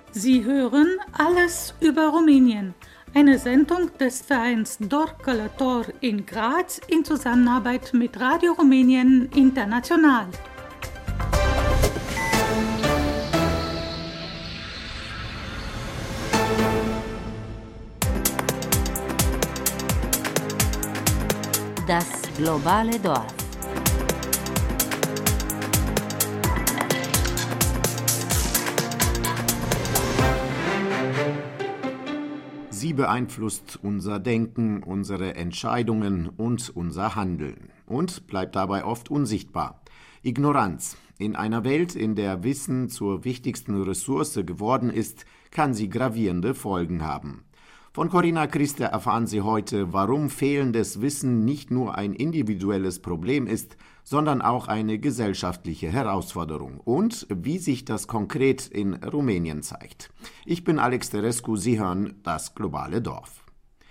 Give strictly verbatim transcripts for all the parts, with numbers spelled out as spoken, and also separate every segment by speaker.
Speaker 1: Sie hören Alles über Rumänien, eine Sendung des Vereins Dor Călător in Graz in Zusammenarbeit mit Radio Rumänien International.
Speaker 2: Das globale Dorf.
Speaker 3: Sie beeinflusst unser Denken, unsere Entscheidungen und unser Handeln und bleibt dabei oft unsichtbar. Ignoranz. In einer Welt, in der Wissen zur wichtigsten Ressource geworden ist, kann sie gravierende Folgen haben. Von Corina Christe erfahren Sie heute, warum fehlendes Wissen nicht nur ein individuelles Problem ist, sondern auch eine gesellschaftliche Herausforderung und wie sich das konkret in Rumänien zeigt. Ich bin Alex Terescu, Sie hören das globale Dorf.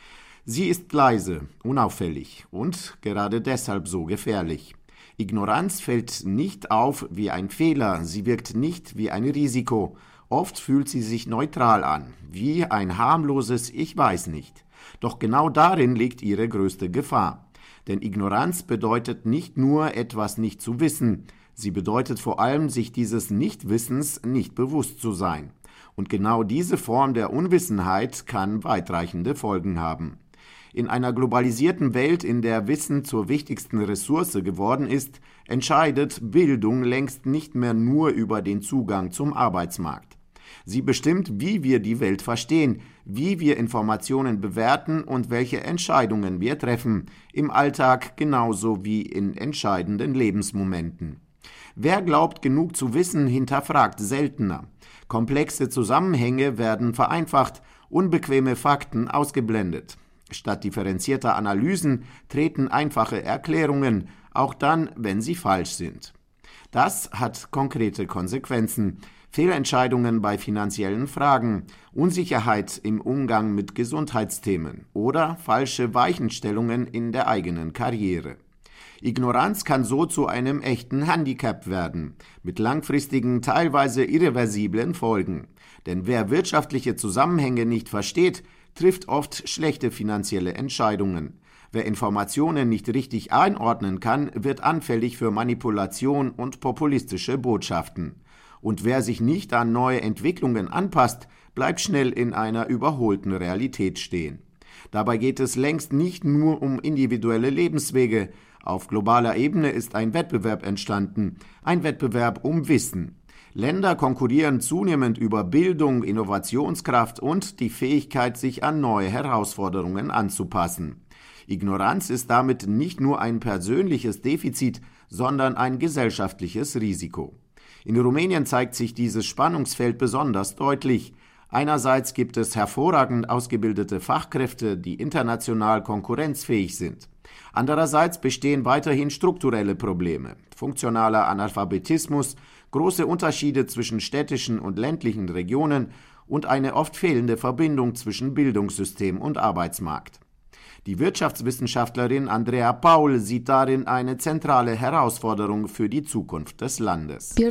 Speaker 3: Sie ist leise, unauffällig und gerade deshalb so gefährlich. Ignoranz fällt nicht auf wie ein Fehler, sie wirkt nicht wie ein Risiko. Oft fühlt sie sich neutral an, wie ein harmloses Ich weiß nicht. Doch genau darin liegt ihre größte Gefahr. Denn Ignoranz bedeutet nicht nur, etwas nicht zu wissen, sie bedeutet vor allem, sich dieses Nichtwissens nicht bewusst zu sein. Und genau diese Form der Unwissenheit kann weitreichende Folgen haben. In einer globalisierten Welt, in der Wissen zur wichtigsten Ressource geworden ist, entscheidet Bildung längst nicht mehr nur über den Zugang zum Arbeitsmarkt. Sie bestimmt, wie wir die Welt verstehen, wie wir Informationen bewerten und welche Entscheidungen wir treffen, im Alltag genauso wie in entscheidenden Lebensmomenten. Wer glaubt, genug zu wissen, hinterfragt seltener. Komplexe Zusammenhänge werden vereinfacht, unbequeme Fakten ausgeblendet. Statt differenzierter Analysen treten einfache Erklärungen, auch dann, wenn sie falsch sind. Das hat konkrete Konsequenzen. Fehlentscheidungen bei finanziellen Fragen, Unsicherheit im Umgang mit Gesundheitsthemen oder falsche Weichenstellungen in der eigenen Karriere. Ignoranz kann so zu einem echten Handicap werden, mit langfristigen, teilweise irreversiblen Folgen. Denn wer wirtschaftliche Zusammenhänge nicht versteht, trifft oft schlechte finanzielle Entscheidungen. Wer Informationen nicht richtig einordnen kann, wird anfällig für Manipulation und populistische Botschaften. Und wer sich nicht an neue Entwicklungen anpasst, bleibt schnell in einer überholten Realität stehen. Dabei geht es längst nicht nur um individuelle Lebenswege. Auf globaler Ebene ist ein Wettbewerb entstanden, ein Wettbewerb um Wissen. Länder konkurrieren zunehmend über Bildung, Innovationskraft und die Fähigkeit, sich an neue Herausforderungen anzupassen. Ignoranz ist damit nicht nur ein persönliches Defizit, sondern ein gesellschaftliches Risiko. In Rumänien zeigt sich dieses Spannungsfeld besonders deutlich. Einerseits gibt es hervorragend ausgebildete Fachkräfte, die international konkurrenzfähig sind. Andererseits bestehen weiterhin strukturelle Probleme, funktionaler Analphabetismus, große Unterschiede zwischen städtischen und ländlichen Regionen und eine oft fehlende Verbindung zwischen Bildungssystem und Arbeitsmarkt. Die Wirtschaftswissenschaftlerin Andreea Paul sieht darin eine zentrale Herausforderung für die Zukunft des Landes. Wir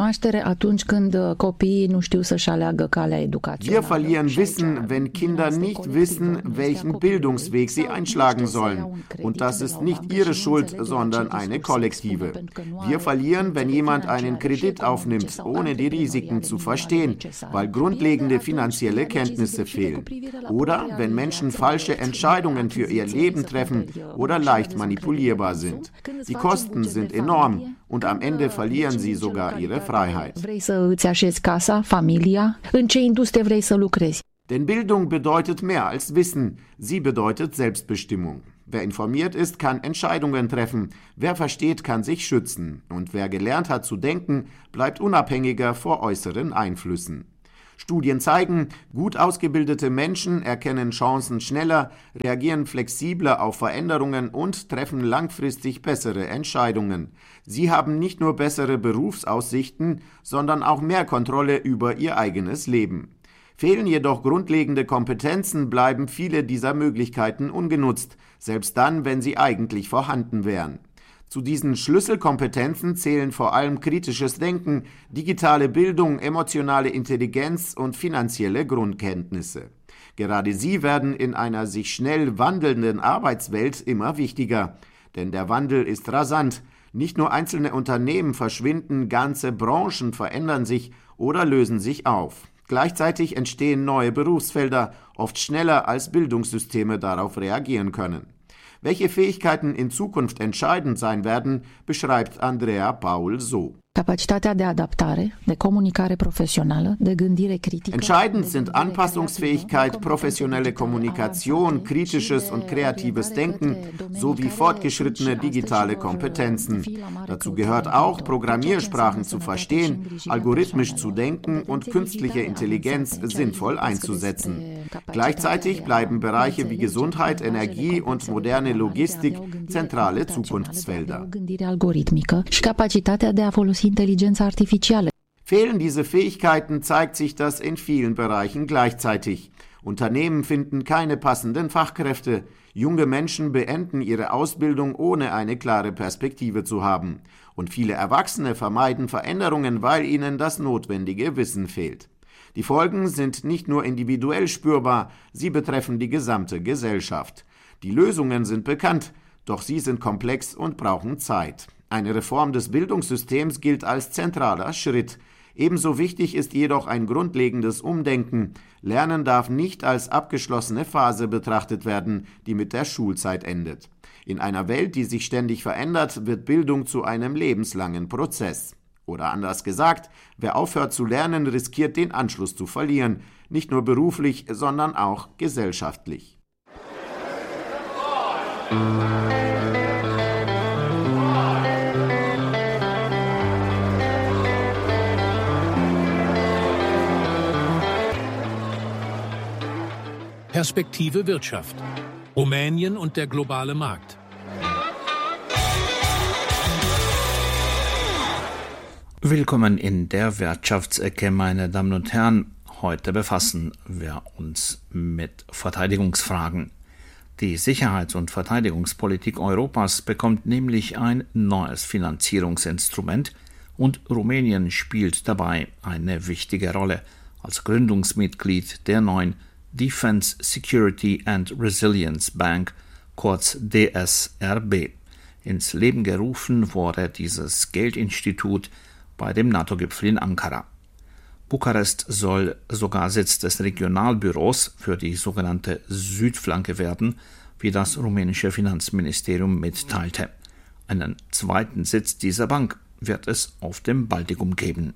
Speaker 3: verlieren Wissen, wenn Kinder nicht wissen, welchen Bildungsweg sie einschlagen sollen. Und das ist nicht ihre Schuld, sondern eine kollektive. Wir verlieren, wenn jemand einen Kredit aufnimmt, ohne die Risiken zu verstehen, weil grundlegende finanzielle Kenntnisse fehlen. Oder wenn Menschen falsche Entscheidungen für ihr Leben treffen oder leicht manipulierbar sind. Die Kosten sind enorm und am Ende verlieren sie sogar ihre Freiheit. Denn Bildung bedeutet mehr als Wissen, sie bedeutet Selbstbestimmung. Wer informiert ist, kann Entscheidungen treffen, wer versteht, kann sich schützen und wer gelernt hat zu denken, bleibt unabhängiger vor äußeren Einflüssen. Studien zeigen, gut ausgebildete Menschen erkennen Chancen schneller, reagieren flexibler auf Veränderungen und treffen langfristig bessere Entscheidungen. Sie haben nicht nur bessere Berufsaussichten, sondern auch mehr Kontrolle über ihr eigenes Leben. Fehlen jedoch grundlegende Kompetenzen, bleiben viele dieser Möglichkeiten ungenutzt, selbst dann, wenn sie eigentlich vorhanden wären. Zu diesen Schlüsselkompetenzen zählen vor allem kritisches Denken, digitale Bildung, emotionale Intelligenz und finanzielle Grundkenntnisse. Gerade sie werden in einer sich schnell wandelnden Arbeitswelt immer wichtiger. Denn der Wandel ist rasant. Nicht nur einzelne Unternehmen verschwinden, ganze Branchen verändern sich oder lösen sich auf. Gleichzeitig entstehen neue Berufsfelder, oft schneller als Bildungssysteme darauf reagieren können. Welche Fähigkeiten in Zukunft entscheidend sein werden, beschreibt Andrea Paul so.
Speaker 4: Capacitatea de adaptare, de comunicare professională, de gândire critică.
Speaker 3: Entscheidend sind Anpassungsfähigkeit, professionelle Kommunikation, kritisches und kreatives Denken sowie fortgeschrittene digitale Kompetenzen. Dazu gehört auch, Programmiersprachen zu verstehen, algorithmisch zu denken und künstliche Intelligenz sinnvoll einzusetzen. Gleichzeitig bleiben Bereiche wie Gesundheit, Energie und moderne Logistik zentrale Zukunftsfelder. Fehlen diese Fähigkeiten, zeigt sich das in vielen Bereichen gleichzeitig. Unternehmen finden keine passenden Fachkräfte. Junge Menschen beenden ihre Ausbildung, ohne eine klare Perspektive zu haben. Und viele Erwachsene vermeiden Veränderungen, weil ihnen das notwendige Wissen fehlt. Die Folgen sind nicht nur individuell spürbar, sie betreffen die gesamte Gesellschaft. Die Lösungen sind bekannt, doch sie sind komplex und brauchen Zeit. Eine Reform des Bildungssystems gilt als zentraler Schritt. Ebenso wichtig ist jedoch ein grundlegendes Umdenken. Lernen darf nicht als abgeschlossene Phase betrachtet werden, die mit der Schulzeit endet. In einer Welt, die sich ständig verändert, wird Bildung zu einem lebenslangen Prozess. Oder anders gesagt, wer aufhört zu lernen, riskiert den Anschluss zu verlieren, nicht nur beruflich, sondern auch gesellschaftlich.
Speaker 5: Perspektive Wirtschaft. Rumänien und der globale Markt.
Speaker 6: Willkommen in der Wirtschaftsecke, meine Damen und Herren. Heute befassen wir uns mit Verteidigungsfragen. Die Sicherheits- und Verteidigungspolitik Europas bekommt nämlich ein neues Finanzierungsinstrument und Rumänien spielt dabei eine wichtige Rolle als Gründungsmitglied der neuen Defense Security and Resilience Bank, kurz D S R B. Ins Leben gerufen wurde dieses Geldinstitut bei dem NATO-Gipfel in Ankara. Bukarest soll sogar Sitz des Regionalbüros für die sogenannte Südflanke werden, wie das rumänische Finanzministerium mitteilte. Einen zweiten Sitz dieser Bank wird es auf dem Baltikum geben.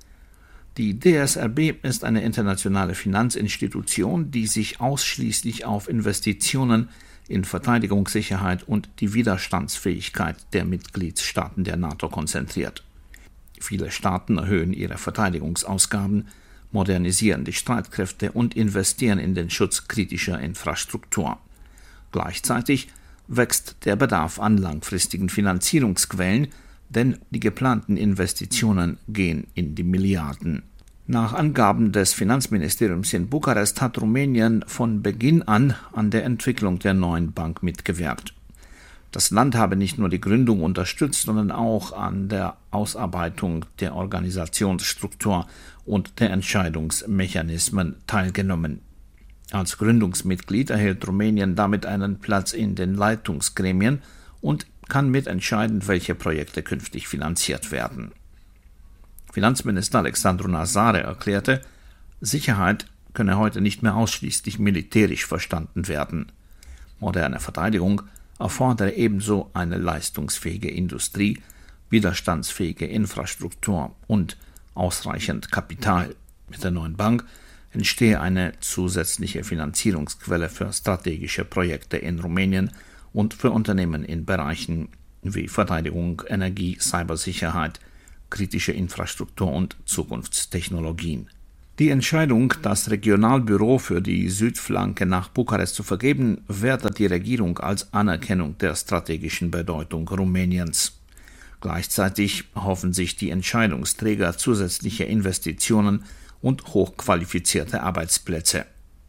Speaker 6: Die D S R B ist eine internationale Finanzinstitution, die sich ausschließlich auf Investitionen in Verteidigungssicherheit und die Widerstandsfähigkeit der Mitgliedstaaten der NATO konzentriert. Viele Staaten erhöhen ihre Verteidigungsausgaben, modernisieren die Streitkräfte und investieren in den Schutz kritischer Infrastruktur. Gleichzeitig wächst der Bedarf an langfristigen Finanzierungsquellen, denn die geplanten Investitionen gehen in die Milliarden. Nach Angaben des Finanzministeriums in Bukarest hat Rumänien von Beginn an an der Entwicklung der neuen Bank mitgewirkt. Das Land habe nicht nur die Gründung unterstützt, sondern auch an der Ausarbeitung der Organisationsstruktur und der Entscheidungsmechanismen teilgenommen. Als Gründungsmitglied erhält Rumänien damit einen Platz in den Leitungsgremien und kann mitentscheiden, welche Projekte künftig finanziert werden. Finanzminister Alexandru Nazare erklärte, Sicherheit könne heute nicht mehr ausschließlich militärisch verstanden werden. Moderne Verteidigung erfordere ebenso eine leistungsfähige Industrie, widerstandsfähige Infrastruktur und ausreichend Kapital. Mit der neuen Bank entstehe eine zusätzliche Finanzierungsquelle für strategische Projekte in Rumänien und für Unternehmen in Bereichen wie Verteidigung, Energie, Cybersicherheit, kritische Infrastruktur und Zukunftstechnologien. Die Entscheidung, das Regionalbüro für die Südflanke nach Bukarest zu vergeben, wertet die Regierung als Anerkennung der strategischen Bedeutung Rumäniens. Gleichzeitig hoffen sich die Entscheidungsträger zusätzliche Investitionen und hochqualifizierte Arbeitsplätze.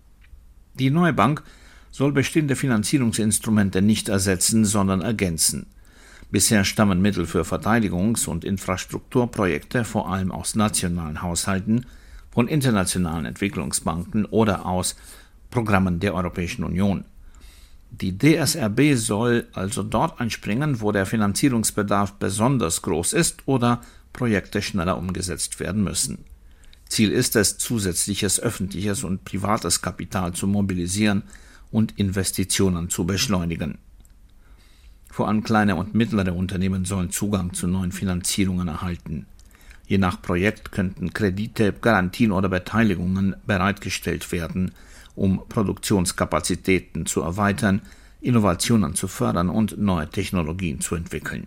Speaker 6: Die neue Bank soll bestehende Finanzierungsinstrumente nicht ersetzen, sondern ergänzen. Bisher stammen Mittel für Verteidigungs- und Infrastrukturprojekte vor allem aus nationalen Haushalten, von internationalen Entwicklungsbanken oder aus Programmen der Europäischen Union. Die D S R B soll also dort einspringen, wo der Finanzierungsbedarf besonders groß ist oder Projekte schneller umgesetzt werden müssen. Ziel ist es, zusätzliches öffentliches und privates Kapital zu mobilisieren und Investitionen zu beschleunigen. Vor allem kleine und mittlere Unternehmen sollen Zugang zu neuen Finanzierungen erhalten. Je nach Projekt könnten Kredite, Garantien oder Beteiligungen bereitgestellt werden, um Produktionskapazitäten zu erweitern, Innovationen zu fördern und neue Technologien zu entwickeln.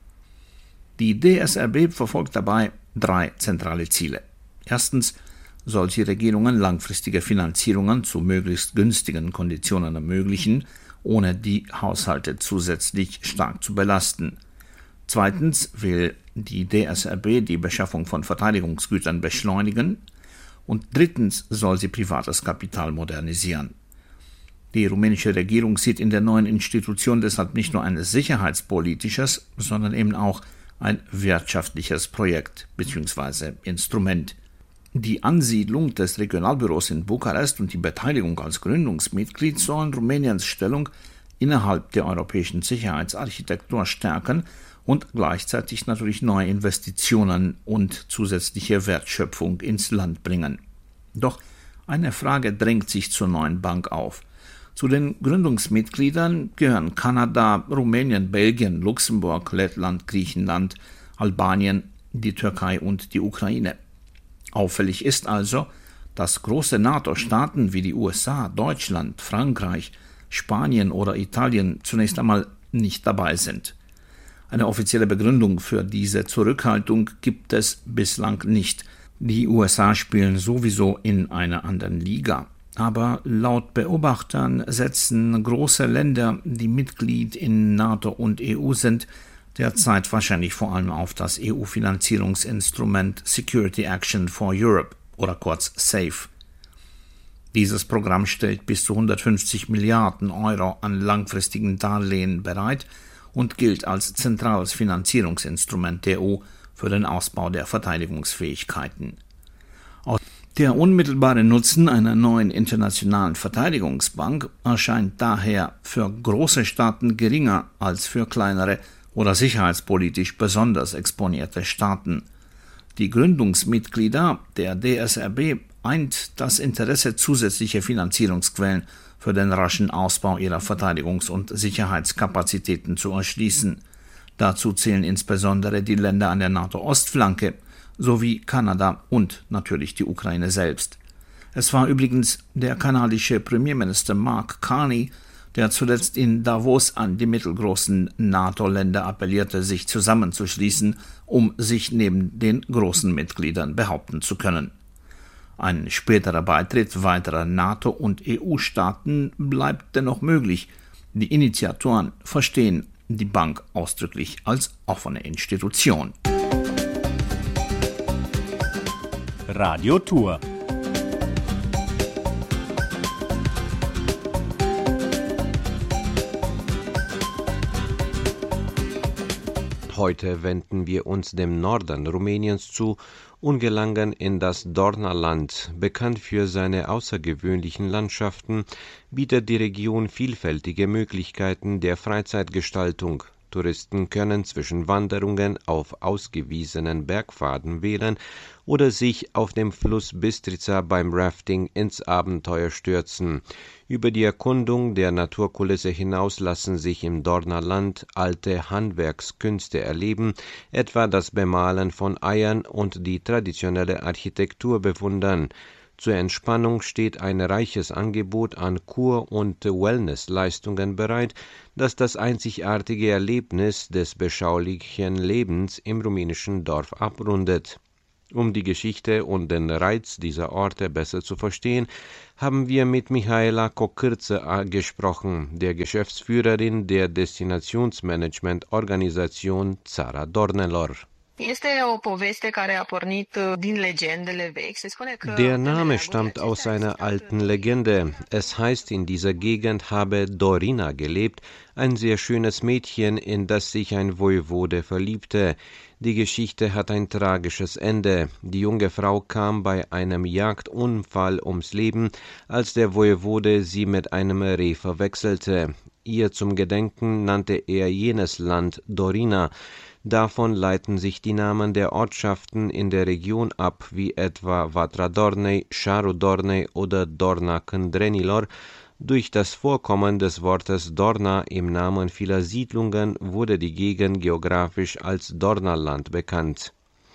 Speaker 6: Die D S R B verfolgt dabei drei zentrale Ziele. Erstens soll sie Regierungen langfristige Finanzierungen zu möglichst günstigen Konditionen ermöglichen, ohne die Haushalte zusätzlich stark zu belasten. Zweitens will die D S R B die Beschaffung von Verteidigungsgütern beschleunigen. Und drittens soll sie privates Kapital modernisieren. Die rumänische Regierung sieht in der neuen Institution deshalb nicht nur ein sicherheitspolitisches, sondern eben auch ein wirtschaftliches Projekt bzw. Instrument. Die Ansiedlung des Regionalbüros in Bukarest und die Beteiligung als Gründungsmitglied sollen Rumäniens Stellung innerhalb der europäischen Sicherheitsarchitektur stärken und gleichzeitig natürlich neue Investitionen und zusätzliche Wertschöpfung ins Land bringen. Doch eine Frage drängt sich zur neuen Bank auf. Zu den Gründungsmitgliedern gehören Kanada, Rumänien, Belgien, Luxemburg, Lettland, Griechenland, Albanien, die Türkei und die Ukraine. Auffällig ist also, dass große NATO-Staaten wie die U S A, Deutschland, Frankreich, Spanien oder Italien zunächst einmal nicht dabei sind. Eine offizielle Begründung für diese Zurückhaltung gibt es bislang nicht. Die U S A spielen sowieso in einer anderen Liga. Aber laut Beobachtern setzen große Länder, die Mitglied in NATO und E U sind, derzeit wahrscheinlich vor allem auf das E U-Finanzierungsinstrument Security Action for Europe oder kurz SAFE. Dieses Programm stellt bis zu hundertfünfzig Milliarden Euro an langfristigen Darlehen bereit und gilt als zentrales Finanzierungsinstrument der E U für den Ausbau der Verteidigungsfähigkeiten. Der unmittelbare Nutzen einer neuen internationalen Verteidigungsbank erscheint daher für große Staaten geringer als für kleinere oder sicherheitspolitisch besonders exponierte Staaten. Die Gründungsmitglieder der D S R B eint das Interesse, zusätzliche Finanzierungsquellen für den raschen Ausbau ihrer Verteidigungs- und Sicherheitskapazitäten zu erschließen. Dazu zählen insbesondere die Länder an der NATO-Ostflanke sowie Kanada und natürlich die Ukraine selbst. Es war übrigens der kanadische Premierminister Mark Carney, der zuletzt in Davos an die mittelgroßen NATO-Länder appellierte, sich zusammenzuschließen, um sich neben den großen Mitgliedern behaupten zu können. Ein späterer Beitritt weiterer NATO- und E U-Staaten bleibt dennoch möglich. Die Initiatoren verstehen die Bank ausdrücklich als offene Institution.
Speaker 7: Radio Tour.
Speaker 8: Heute wenden wir uns dem Norden Rumäniens zu und gelangen in das Dornland. Bekannt für seine außergewöhnlichen Landschaften, bietet die Region vielfältige Möglichkeiten der Freizeitgestaltung. Touristen können zwischen Wanderungen auf ausgewiesenen Bergpfaden wählen oder sich auf dem Fluss Bistrița beim Rafting ins Abenteuer stürzen. Über die Erkundung der Naturkulisse hinaus lassen sich im Dornland alte Handwerkskünste erleben, etwa das Bemalen von Eiern und die traditionelle Architektur bewundern. Zur Entspannung steht ein reiches Angebot an Kur- und Wellnessleistungen bereit, das das einzigartige Erlebnis des beschaulichen Lebens im rumänischen Dorf abrundet. Um die Geschichte und den Reiz dieser Orte besser zu verstehen, haben wir mit Mihaela Cocârță gesprochen, der Geschäftsführerin der Destinationsmanagement-Organisation Țara Dornelor. Der Name stammt aus einer alten Legende. Es heißt, in dieser Gegend habe Dorina gelebt, ein sehr schönes Mädchen, in das sich ein Vojvode verliebte. Die Geschichte hat ein tragisches Ende. Die junge Frau kam bei einem Jagdunfall ums Leben, als der Vojvode sie mit einem Reh verwechselte. Ihr zum Gedenken nannte er jenes Land Dorina. Davon leiten sich die Namen der Ortschaften in der Region ab, wie etwa Vatradornei, Šarudornei oder Dorna-Kndrenilor. Durch das Vorkommen des Wortes Dorna im Namen vieler Siedlungen wurde die Gegend geografisch als Dornaland bekannt.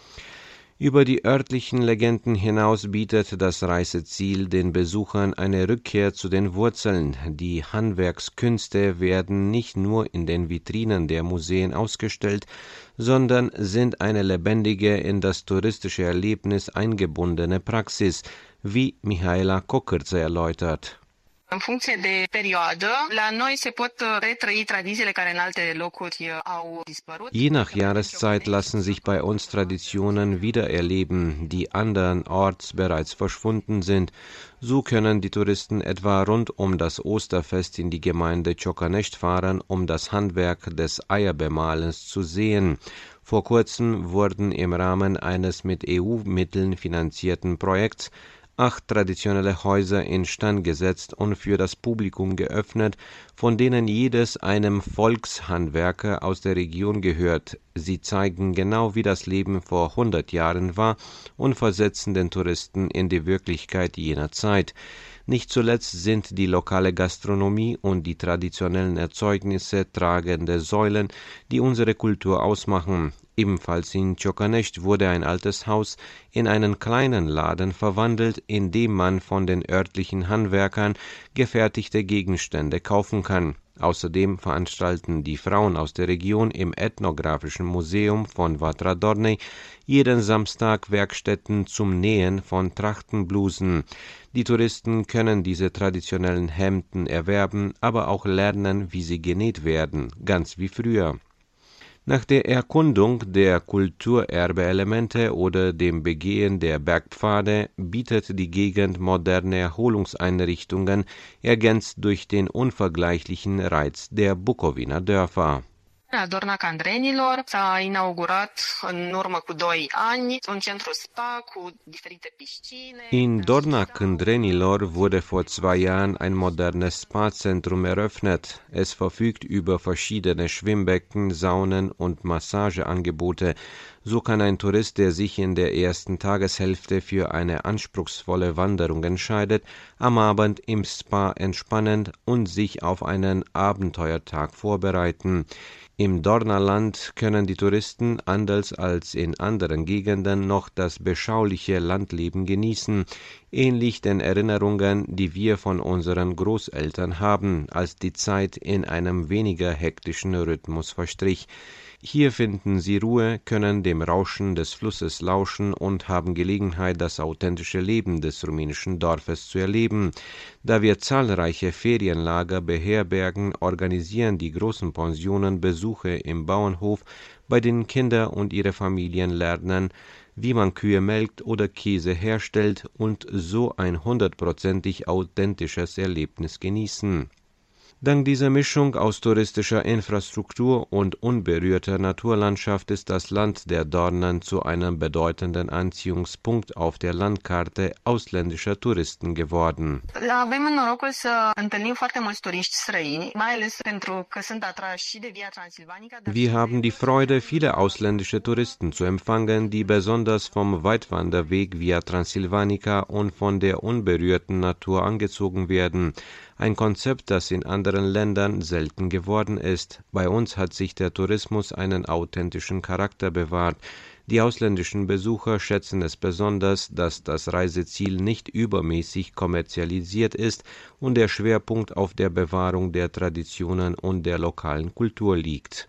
Speaker 8: Über die örtlichen Legenden hinaus bietet das Reiseziel den Besuchern eine Rückkehr zu den Wurzeln. Die Handwerkskünste werden nicht nur in den Vitrinen der Museen ausgestellt, sondern sind eine lebendige, in das touristische Erlebnis eingebundene Praxis, wie Mihaela Kokârță erläutert.
Speaker 9: În funcție de perioadă, la noi se pot retrăi tradițiile care în alte locuri au dispărut.
Speaker 8: Je nach Jahreszeit lassen sich bei uns Traditionen wiedererleben, die andernorts bereits verschwunden sind. So können die Touristen etwa rund um das Osterfest in die Gemeinde Ciocanești fahren, um das Handwerk des Eierbemalens zu sehen. Vor kurzem wurden im Rahmen eines mit E U-Mitteln finanzierten Projekts acht traditionelle Häuser instand gesetzt und für das Publikum geöffnet, von denen jedes einem Volkshandwerker aus der Region gehört. Sie zeigen genau, wie das Leben vor hundert Jahren war und versetzen den Touristen in die Wirklichkeit jener Zeit. Nicht zuletzt sind die lokale Gastronomie und die traditionellen Erzeugnisse tragende Säulen, die unsere Kultur ausmachen. Ebenfalls in Ciocanești wurde ein altes Haus in einen kleinen Laden verwandelt, in dem man von den örtlichen Handwerkern gefertigte Gegenstände kaufen kann. Außerdem veranstalten die Frauen aus der Region im Ethnografischen Museum von Vatradornei jeden Samstag Werkstätten zum Nähen von Trachtenblusen. Die Touristen können diese traditionellen Hemden erwerben, aber auch lernen, wie sie genäht werden, ganz wie früher. Nach der Erkundung der Kulturerbe-Elemente oder dem Begehen der Bergpfade bietet die Gegend moderne Erholungseinrichtungen, ergänzt durch den unvergleichlichen Reiz der Bukowiner Dörfer.
Speaker 9: La Dorna-Kndrenilor s-a inaugurat în urmă cu doi ani un centru spa cu diferite piscine.
Speaker 8: In Dorna-Kndrenilor wurde vor zwei Jahren ein modernes Spa-Zentrum eröffnet. Es verfügt über verschiedene Schwimmbecken, Saunen und Massageangebote. So kann ein Tourist, der sich in der ersten Tageshälfte für eine anspruchsvolle Wanderung entscheidet, am Abend im Spa entspannen und sich auf einen Abenteuertag vorbereiten. Im Dornaland können die Touristen, anders als in anderen Gegenden, noch das beschauliche Landleben genießen, ähnlich den Erinnerungen, die wir von unseren Großeltern haben, als die Zeit in einem weniger hektischen Rhythmus verstrich. Hier finden sie Ruhe, können dem Rauschen des Flusses lauschen und haben Gelegenheit, das authentische Leben des rumänischen Dorfes zu erleben. Da wir zahlreiche Ferienlager beherbergen, organisieren die großen Pensionen Besuche im Bauernhof, bei denen Kinder und ihre Familien lernen, wie man Kühe melkt oder Käse herstellt und so ein hundertprozentig authentisches Erlebnis genießen. Dank dieser Mischung aus touristischer Infrastruktur und unberührter Naturlandschaft ist das Land der Dornen zu einem bedeutenden Anziehungspunkt auf der Landkarte ausländischer Touristen geworden.
Speaker 9: Avem norocul să întâlnim foarte mulți turiști străini, mai ales pentru că sunt atrași și de Via Transilvanica.
Speaker 8: Wir haben die Freude, viele ausländische Touristen zu empfangen, die besonders vom Weitwanderweg Via Transilvanica und von der unberührten Natur angezogen werden. Ein Konzept, das in anderen Ländern selten geworden ist. Bei uns hat sich der Tourismus einen authentischen Charakter bewahrt. Die ausländischen Besucher schätzen es besonders, dass das Reiseziel nicht übermäßig kommerzialisiert ist und der Schwerpunkt auf der Bewahrung der Traditionen und der lokalen Kultur liegt.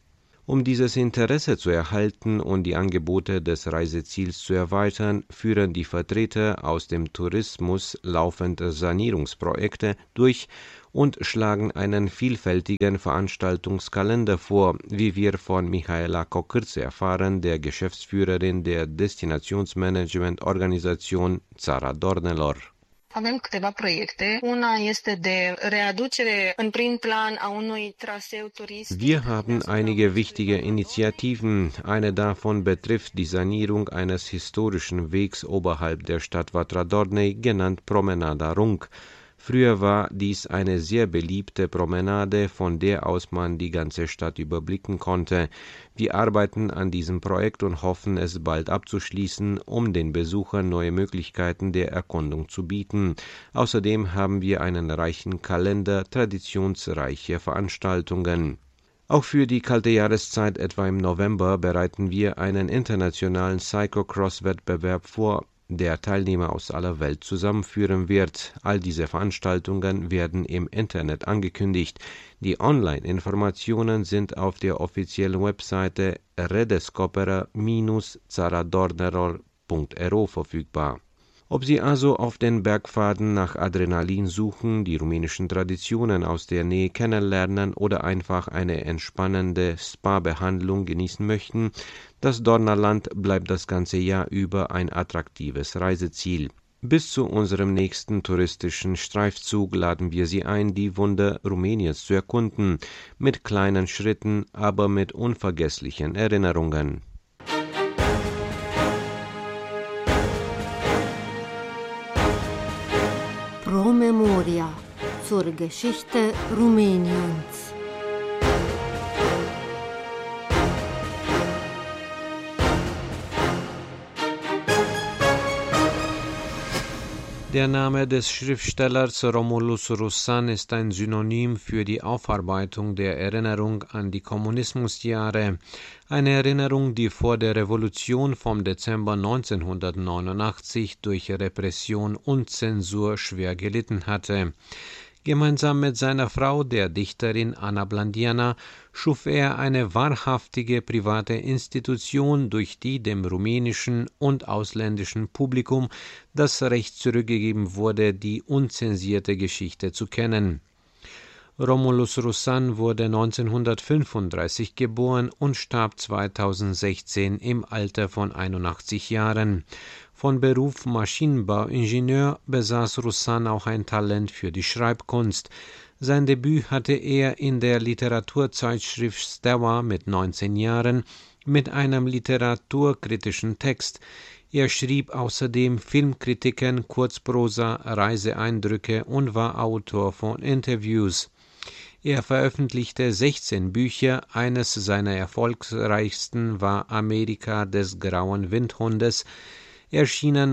Speaker 8: Um dieses Interesse zu erhalten und die Angebote des Reiseziels zu erweitern, führen die Vertreter aus dem Tourismus laufend Sanierungsprojekte durch und schlagen einen vielfältigen Veranstaltungskalender vor, wie wir von Mihaela Kokârță erfahren, der Geschäftsführerin der Destinationsmanagement-Organisation Țara Dornelor.
Speaker 9: Avem câteva proiecte. Una este de readucere în prim plan a unui traseu turistic.
Speaker 8: Wir haben einige wichtige Initiativen. Eine davon betrifft die Sanierung eines historischen Wegs oberhalb der Stadt Vatra Dornei, genannt Promenada Rung. Früher war dies eine sehr beliebte Promenade, von der aus man die ganze Stadt überblicken konnte. Wir arbeiten an diesem Projekt und hoffen, es bald abzuschließen, um den Besuchern neue Möglichkeiten der Erkundung zu bieten. Außerdem haben wir einen reichen Kalender traditionsreicher Veranstaltungen. Auch für die kalte Jahreszeit, etwa im November, bereiten wir einen internationalen Cyclocross-Wettbewerb vor, der Teilnehmer aus aller Welt zusammenführen wird. All diese Veranstaltungen werden im Internet angekündigt. Die Online-Informationen sind auf der offiziellen Webseite redescopera dash țaradorneror punkt ro verfügbar. Ob Sie also auf den Bergpfaden nach Adrenalin suchen, die rumänischen Traditionen aus der Nähe kennenlernen oder einfach eine entspannende Spa-Behandlung genießen möchten, das Dornaland bleibt das ganze Jahr über ein attraktives Reiseziel. Bis zu unserem nächsten touristischen Streifzug laden wir Sie ein, die Wunder Rumäniens zu erkunden, mit kleinen Schritten, aber mit unvergesslichen Erinnerungen.
Speaker 2: Pro Memoria zur Geschichte Rumäniens.
Speaker 8: Der Name des Schriftstellers Romulus Rusan ist ein Synonym für die Aufarbeitung der Erinnerung an die Kommunismusjahre. Eine Erinnerung, die vor der Revolution vom Dezember neunzehnhundertneunundachtzig durch Repression und Zensur schwer gelitten hatte. Gemeinsam mit seiner Frau, der Dichterin Ana Blandiana, schuf er eine wahrhaftige private Institution, durch die dem rumänischen und ausländischen Publikum das Recht zurückgegeben wurde, die unzensierte Geschichte zu kennen. Romulus Rusan wurde neunzehnhundertfünfunddreißig geboren und starb zweitausendsechzehn im Alter von einundachtzig Jahren. Von Beruf Maschinenbauingenieur besaß Rusan auch ein Talent für die Schreibkunst. Sein Debüt hatte er in der Literaturzeitschrift Steaua mit neunzehn Jahren mit einem literaturkritischen Text. Er schrieb außerdem Filmkritiken, Kurzprosa, Reiseeindrücke und war Autor von Interviews. Er veröffentlichte sechzehn Bücher, eines seiner erfolgreichsten war Amerika des grauen Windhundes, erschienen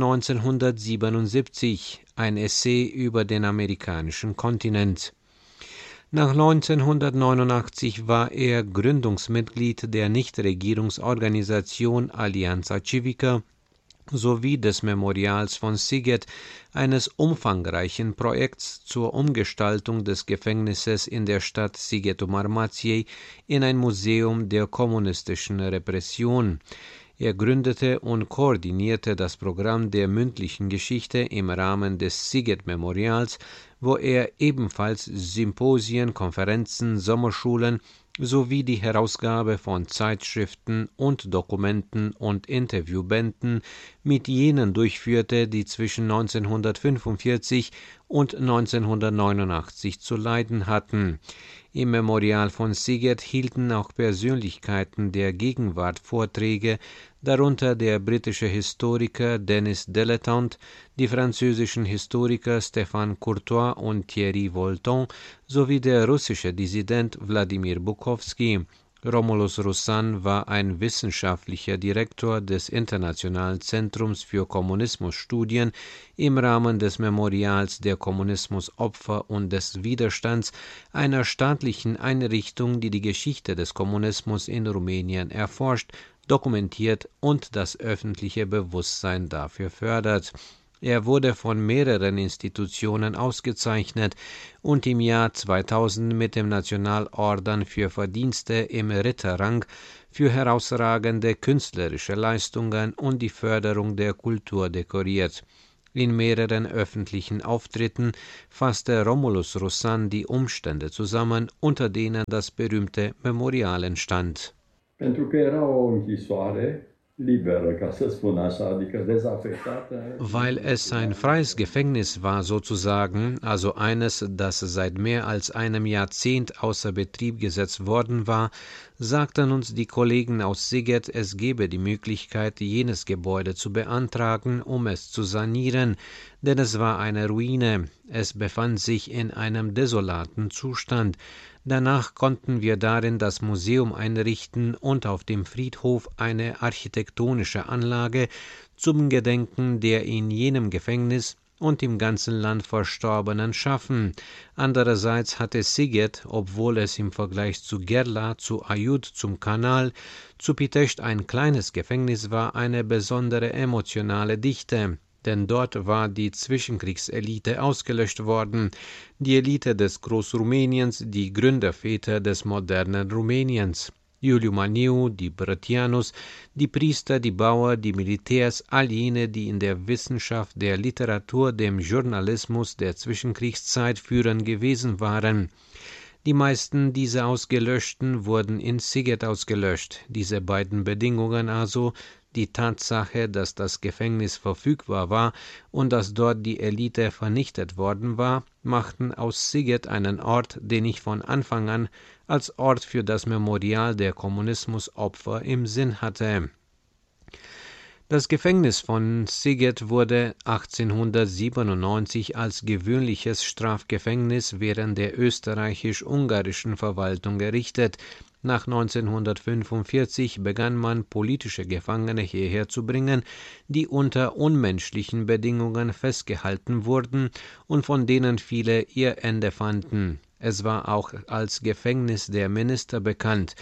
Speaker 8: neunzehnhundertsiebenundsiebzig, ein Essay über den amerikanischen Kontinent. Nach neunzehnhundertneunundachtzig war er Gründungsmitglied der Nichtregierungsorganisation Alianța Civică sowie des Memorials von Sighet, eines umfangreichen Projekts zur Umgestaltung des Gefängnisses in der Stadt Sighetul Marmației in ein Museum der kommunistischen Repression. Er gründete und koordinierte das Programm der mündlichen Geschichte im Rahmen des Sighet-Memorials, wo er ebenfalls Symposien, Konferenzen, Sommerschulen sowie die Herausgabe von Zeitschriften und Dokumenten und Interviewbänden mit jenen durchführte, die zwischen neunzehnhundertfünfundvierzig und neunzehnhundertneunundachtzig zu leiden hatten. Im Memorial von Sighet hielten auch Persönlichkeiten der Gegenwart Vorträge, darunter der britische Historiker Denis Dilettant, die französischen Historiker Stéphane Courtois und Thierry Volton sowie der russische Dissident Wladimir Bukovsky. Romulus Rusan war ein wissenschaftlicher Direktor des Internationalen Zentrums für Kommunismusstudien im Rahmen des Memorials der Kommunismusopfer und des Widerstands, einer staatlichen Einrichtung, die die Geschichte des Kommunismus in Rumänien erforscht, dokumentiert und das öffentliche Bewusstsein dafür fördert. Er wurde von mehreren Institutionen ausgezeichnet und im Jahr zweitausend mit dem Nationalorden für Verdienste im Ritterrang für herausragende künstlerische Leistungen und die Förderung der Kultur dekoriert. In mehreren öffentlichen Auftritten fasste Romulus Rosan die Umstände zusammen, unter denen das berühmte Memorial entstand. Weil es ein freies Gefängnis war sozusagen, also eines, das seit mehr als einem Jahrzehnt außer Betrieb gesetzt worden war, sagten uns die Kollegen aus Szeged, es gebe die Möglichkeit, jenes Gebäude zu beantragen, um es zu sanieren, denn es war eine Ruine, es befand sich in einem desolaten Zustand. Danach konnten wir darin das Museum einrichten und auf dem Friedhof eine architektonische Anlage zum Gedenken der in jenem Gefängnis und im ganzen Land Verstorbenen schaffen. Andererseits hatte Szeged, obwohl es im Vergleich zu Gerla, zu Aiud, zum Kanal, zu Pitești ein kleines Gefängnis war, eine besondere emotionale Dichte. Denn dort war die Zwischenkriegselite ausgelöscht worden, die Elite des Großrumäniens, die Gründerväter des modernen Rumäniens. Iuliu Maniu, die Brătianus, die Priester, die Bauer, die Militärs, all jene, die in der Wissenschaft, der Literatur, dem Journalismus der Zwischenkriegszeit führend gewesen waren. Die meisten dieser Ausgelöschten wurden in Szeged ausgelöscht. Diese beiden Bedingungen also, die Tatsache, dass das Gefängnis verfügbar war und dass dort die Elite vernichtet worden war, machten aus Szeged einen Ort, den ich von Anfang an als Ort für das Memorial der Kommunismusopfer im Sinn hatte. Das Gefängnis von Szeged wurde achtzehnhundertsiebenundneunzig als gewöhnliches Strafgefängnis während der österreichisch-ungarischen Verwaltung errichtet. Nach neunzehnhundertfünfundvierzig begann man, politische Gefangene hierher zu bringen, die unter unmenschlichen Bedingungen festgehalten wurden und von denen viele ihr Ende fanden. Es war auch als Gefängnis der Minister bekannt.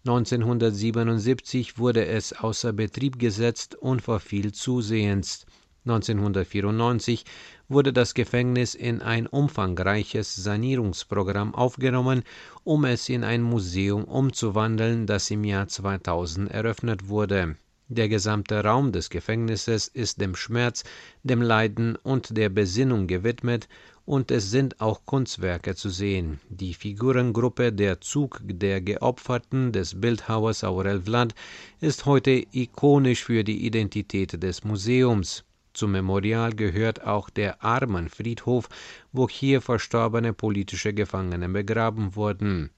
Speaker 8: neunzehnhundertsiebenundsiebzig wurde es außer Betrieb gesetzt und verfiel zusehends. neunzehnhundertvierundneunzig wurde das Gefängnis in ein umfangreiches Sanierungsprogramm aufgenommen, um es in ein Museum umzuwandeln, das im Jahr zweitausend eröffnet wurde. Der gesamte Raum des Gefängnisses ist dem Schmerz, dem Leiden und der Besinnung gewidmet, und es sind auch Kunstwerke zu sehen. Die Figurengruppe Der Zug der Geopferten des Bildhauers Aurel Vlad ist heute ikonisch für die Identität des Museums. Zum Memorial gehört auch der Armenfriedhof, wo hier verstorbene politische Gefangene begraben wurden.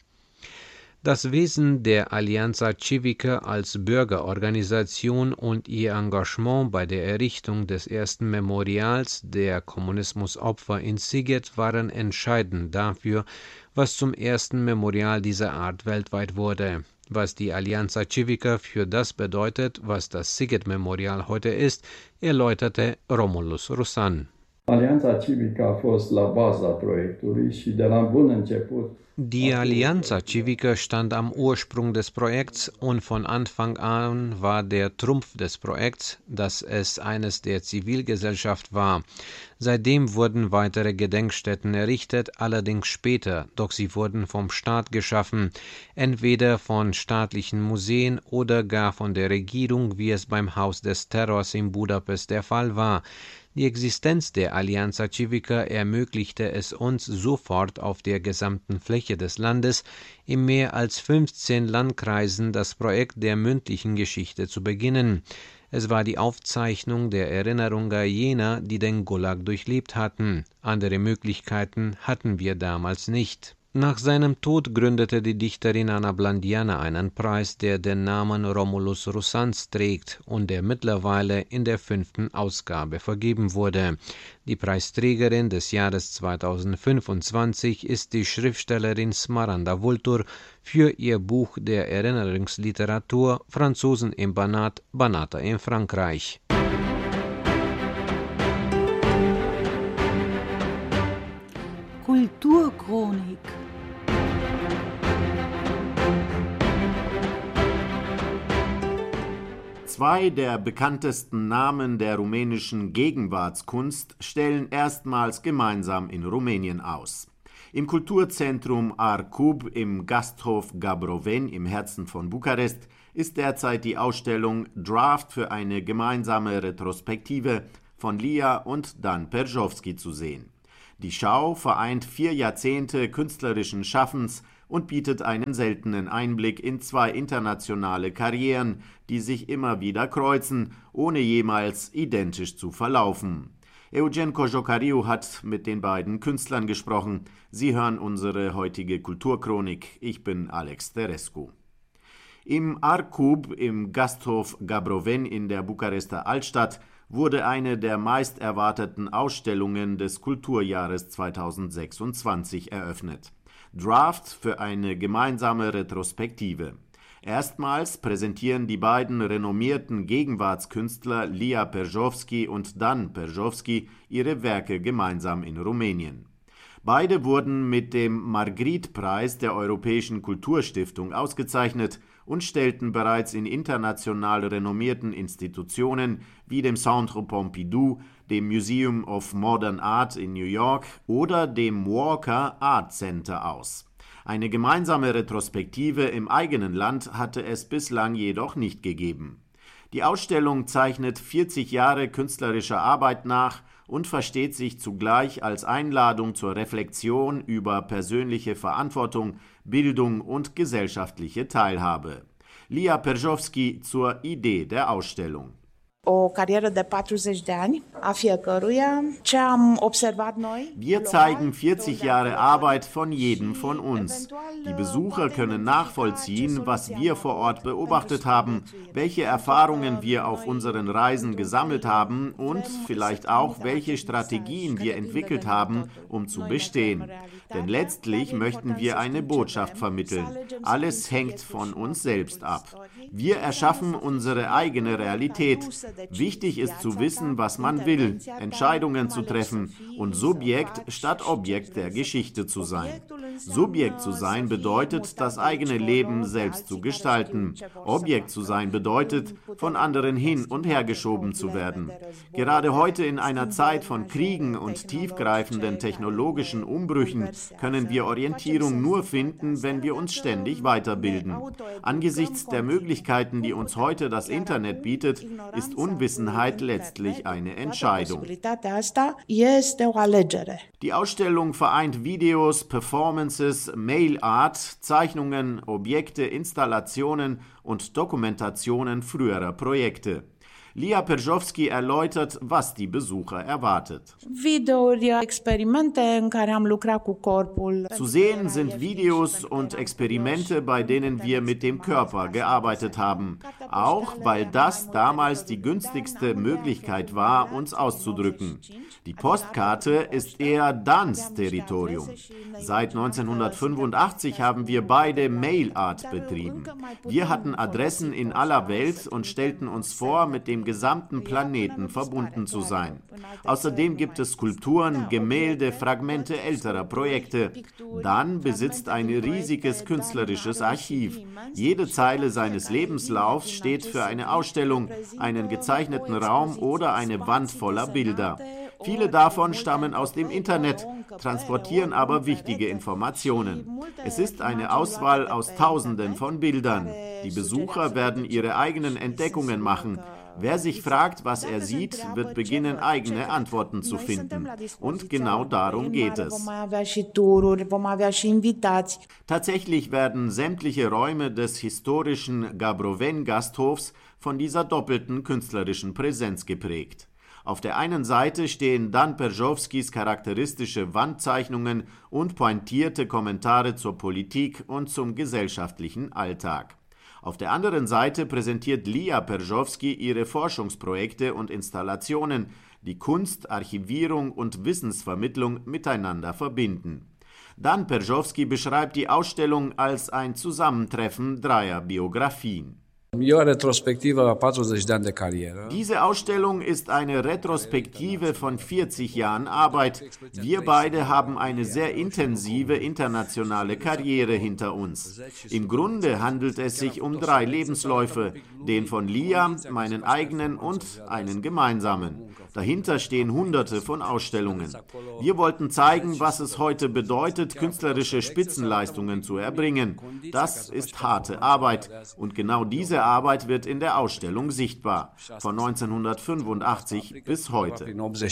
Speaker 8: Das Wesen der Alianza Civica als Bürgerorganisation und ihr Engagement bei der Errichtung des ersten Memorials der Kommunismusopfer in Szeged waren entscheidend dafür, was zum ersten Memorial dieser Art weltweit wurde. Was die Alianza Civica für das bedeutet, was das Szeged-Memorial heute ist, erläuterte Romulus Rosan.
Speaker 10: Alianța Civică a fost la baza proiectului și de la bun început.
Speaker 8: Die Alianza Civica stand am Ursprung des Projekts und von Anfang an war der Trumpf des Projekts, dass es eines der Zivilgesellschaft war. Seitdem wurden weitere Gedenkstätten errichtet, allerdings später, doch sie wurden vom Staat geschaffen, entweder von staatlichen Museen oder gar von der Regierung, wie es beim Haus des Terrors in Budapest der Fall war. Die Existenz der Alianza Civica ermöglichte es uns, sofort auf der gesamten Fläche des Landes in mehr als fünfzehn Landkreisen das Projekt der mündlichen Geschichte zu beginnen. Es war die Aufzeichnung der Erinnerungen jener, die den Gulag durchlebt hatten. Andere Möglichkeiten hatten wir damals nicht. Nach seinem Tod gründete die Dichterin Ana Blandiana einen Preis, der den Namen Romulus Rosans trägt und der mittlerweile in der fünften Ausgabe vergeben wurde. Die Preisträgerin des Jahres zweitausendfünfundzwanzig ist die Schriftstellerin Smaranda Vultur für ihr Buch der Erinnerungsliteratur Franzosen im Banat, Banata in Frankreich.
Speaker 1: Kulturchronik.
Speaker 3: Zwei der bekanntesten Namen der rumänischen Gegenwartskunst stellen erstmals gemeinsam in Rumänien aus. Im Kulturzentrum Arcub im Gasthof Gabroven im Herzen von Bukarest ist derzeit die Ausstellung Draft für eine gemeinsame Retrospektive von Lia und Dan Perzhovsky zu sehen. Die Schau vereint vier Jahrzehnte künstlerischen Schaffens und bietet einen seltenen Einblick in zwei internationale Karrieren, die sich immer wieder kreuzen, ohne jemals identisch zu verlaufen. Eugen Cojocariu hat mit den beiden Künstlern gesprochen. Sie hören unsere heutige Kulturchronik. Ich bin Alex Terescu. Im Arcub im Gasthof Gabroven in der Bukarester Altstadt wurde eine der meist erwarteten Ausstellungen des Kulturjahres zweitausendsechsundzwanzig eröffnet. Draft für eine gemeinsame Retrospektive. Erstmals präsentieren die beiden renommierten Gegenwartskünstler Lia Perzhovsky und Dan Perzhovsky ihre Werke gemeinsam in Rumänien. Beide wurden mit dem Margrit-Preis der Europäischen Kulturstiftung ausgezeichnet und stellten bereits in international renommierten Institutionen wie dem Centre Pompidou, dem Museum of Modern Art in New York oder dem Walker Art Center aus. Eine gemeinsame Retrospektive im eigenen Land hatte es bislang jedoch nicht gegeben. Die Ausstellung zeichnet vierzig Jahre künstlerischer Arbeit nach und versteht sich zugleich als Einladung zur Reflexion über persönliche Verantwortung, Bildung und gesellschaftliche Teilhabe. Lia Perzhovsky zur Idee der Ausstellung.
Speaker 11: O carieră de patruzeci de ani a fiecăruia. Ce am observat noi?
Speaker 3: Wir zeigen vierzig Jahre Arbeit von jedem von uns. Die Besucher können nachvollziehen, was wir vor Ort beobachtet haben, welche Erfahrungen wir auf unseren Reisen gesammelt haben und vielleicht auch, welche Strategien wir entwickelt haben, um zu bestehen. Denn letztlich möchten wir eine Botschaft vermitteln. Alles hängt von uns selbst ab. Wir erschaffen unsere eigene Realität. Wichtig ist zu wissen, was man will, Entscheidungen zu treffen und Subjekt statt Objekt der Geschichte zu sein. Subjekt zu sein bedeutet, das eigene Leben selbst zu gestalten. Objekt zu sein bedeutet, von anderen hin und her geschoben zu werden. Gerade heute in einer Zeit von Kriegen und tiefgreifenden technologischen Umbrüchen können wir Orientierung nur finden, wenn wir uns ständig weiterbilden. Angesichts der Möglichkeiten, die uns heute das Internet bietet, ist Unwissenheit letztlich eine Entscheidung. Die Ausstellung vereint Videos, Performances, Mail-Art, Zeichnungen, Objekte, Installationen und Dokumentationen früherer Projekte. Lia Perzhovsky erläutert, was die Besucher erwartet. Zu sehen sind Videos und Experimente, bei denen wir mit dem Körper gearbeitet haben. Auch weil das damals die günstigste Möglichkeit war, uns auszudrücken. Die Postkarte ist eher Dans Territorium. Seit neunzehnhundertfünfundachtzig haben wir beide Mail-Art betrieben. Wir hatten Adressen in aller Welt und stellten uns vor, mit dem gesamten Planeten verbunden zu sein. Außerdem gibt es Skulpturen, Gemälde, Fragmente älterer Projekte. Dan besitzt ein riesiges künstlerisches Archiv. Jede Zeile seines Lebenslaufs steht für eine Ausstellung, einen gezeichneten Raum oder eine Wand voller Bilder. Viele davon stammen aus dem Internet, transportieren aber wichtige Informationen. Es ist eine Auswahl aus Tausenden von Bildern. Die Besucher werden ihre eigenen Entdeckungen machen. Wer sich fragt, was er sieht, wird beginnen, eigene Antworten zu finden. Und genau darum geht es. Tatsächlich werden sämtliche Räume des historischen Gabroven-Gasthofs von dieser doppelten künstlerischen Präsenz geprägt. Auf der einen Seite stehen Dan Perzhovskys charakteristische Wandzeichnungen und pointierte Kommentare zur Politik und zum gesellschaftlichen Alltag. Auf der anderen Seite präsentiert Lia Perzhovsky ihre Forschungsprojekte und Installationen, die Kunst, Archivierung und Wissensvermittlung miteinander verbinden. Dan Perzhovsky beschreibt die Ausstellung als ein Zusammentreffen dreier Biografien. Diese Ausstellung ist eine Retrospektive von vierzig Jahren Arbeit. Wir beide haben eine sehr intensive internationale Karriere hinter uns. Im Grunde handelt es sich um drei Lebensläufe, den von Lia, meinen eigenen und einen gemeinsamen. Dahinter stehen Hunderte von Ausstellungen. Wir wollten zeigen, was es heute bedeutet, künstlerische Spitzenleistungen zu erbringen. Das ist harte Arbeit und genau diese Arbeit wird in der Ausstellung sichtbar, von neunzehnhundertfünfundachtzig bis heute.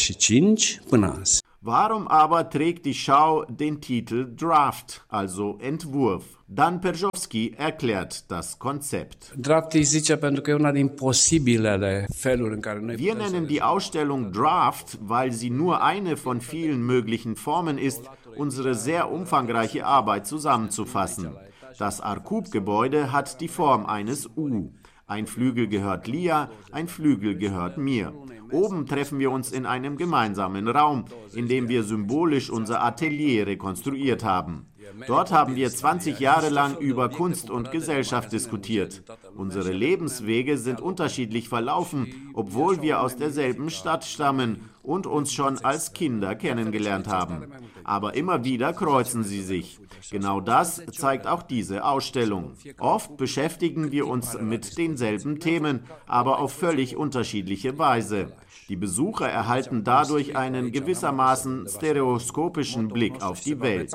Speaker 3: Warum aber trägt die Schau den Titel Draft, also Entwurf? Dan Perzhowski erklärt das Konzept. Wir nennen die Ausstellung Draft, weil sie nur eine von vielen möglichen Formen ist, unsere sehr umfangreiche Arbeit zusammenzufassen. Das Arcub-Gebäude hat die Form eines U. Ein Flügel gehört Lia, ein Flügel gehört mir. Oben treffen wir uns in einem gemeinsamen Raum, in dem wir symbolisch unser Atelier rekonstruiert haben. Dort haben wir zwanzig Jahre lang über Kunst und Gesellschaft diskutiert. Unsere Lebenswege sind unterschiedlich verlaufen, obwohl wir aus derselben Stadt stammen und uns schon als Kinder kennengelernt haben. Aber immer wieder kreuzen sie sich. Genau das zeigt auch diese Ausstellung. Oft beschäftigen wir uns mit denselben Themen, aber auf völlig unterschiedliche Weise. Die Besucher erhalten dadurch einen gewissermaßen stereoskopischen Blick auf die Welt.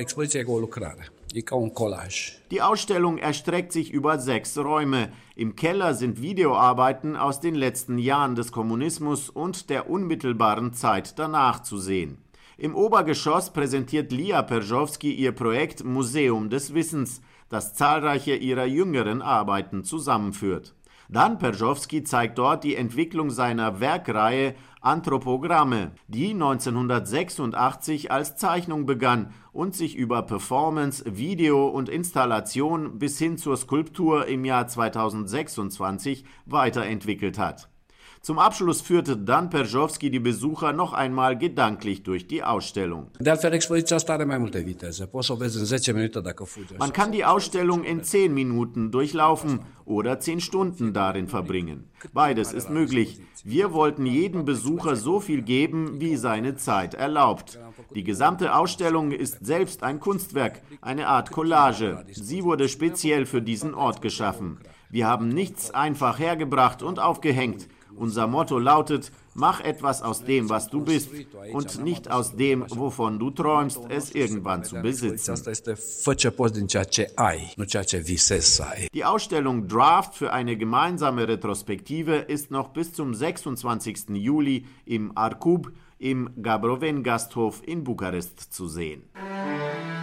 Speaker 3: Die Ausstellung erstreckt sich über sechs Räume. Im Keller sind Videoarbeiten aus den letzten Jahren des Kommunismus und der unmittelbaren Zeit danach zu sehen. Im Obergeschoss präsentiert Lia Perzhowski ihr Projekt Museum des Wissens, das zahlreiche ihrer jüngeren Arbeiten zusammenführt. Dan Perzhowski zeigt dort die Entwicklung seiner Werkreihe Anthropogramme, die neunzehnhundertsechsundachtzig als Zeichnung begann und sich über Performance, Video und Installation bis hin zur Skulptur im Jahr zweitausendsechsundzwanzig weiterentwickelt hat. Zum Abschluss führte Dan Perzhowski die Besucher noch einmal gedanklich durch die Ausstellung. Man kann die Ausstellung in zehn Minuten durchlaufen oder zehn Stunden darin verbringen. Beides ist möglich. Wir wollten jedem Besucher so viel geben, wie seine Zeit erlaubt. Die gesamte Ausstellung ist selbst ein Kunstwerk, eine Art Collage. Sie wurde speziell für diesen Ort geschaffen. Wir haben nichts einfach hergebracht und aufgehängt. Unser Motto lautet, mach etwas aus dem, was du bist und nicht aus dem, wovon du träumst, es irgendwann zu besitzen. Die Ausstellung Draft für eine gemeinsame Retrospektive ist noch bis zum sechsundzwanzigsten Juli im Arcub im Gabroven Gasthof in Bukarest zu sehen.